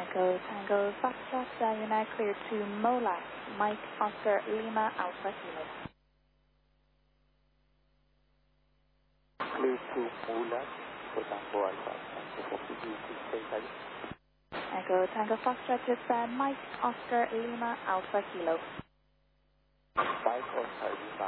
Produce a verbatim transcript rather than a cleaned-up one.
Echo Tango Foxtrot, uh, you're now clear to Mola, Mike Oscar Lima Alpha Kilo. Clear to Mola, Tango Alpha, Tango Foxtrot, stay tight. Echo Tango Foxtrot, it's uh, Mike Oscar Lima Alpha Kilo. Mike Oscar Lima